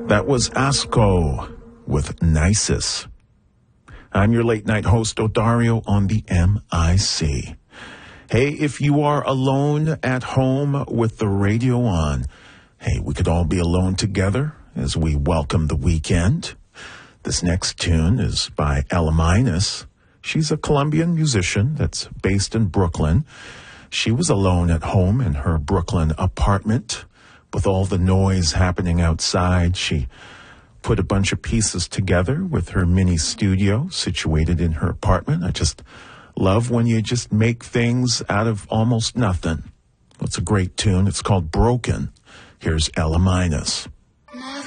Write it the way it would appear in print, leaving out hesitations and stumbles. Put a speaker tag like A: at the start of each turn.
A: That was Asco with Nisus. I'm your late night host, Odario, on the MIC. Hey, if you are alone at home with the radio on, hey, we could all be alone together as we welcome the weekend. This next tune is by Ella Minus. She's a Colombian musician that's based in Brooklyn. She was alone at home in her Brooklyn apartment with all the noise happening outside. She put a bunch of pieces together with her mini studio situated in her apartment. I just love when you just make things out of almost nothing. It's a great tune. It's called Broken. Here's Ella Minus.